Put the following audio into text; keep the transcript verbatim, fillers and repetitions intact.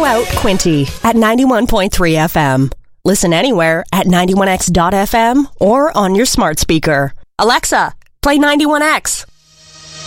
Out Quinty at ninety-one point three F M. Listen anywhere at ninety-one X dot F M or on your smart speaker. Alexa, play ninety-one X.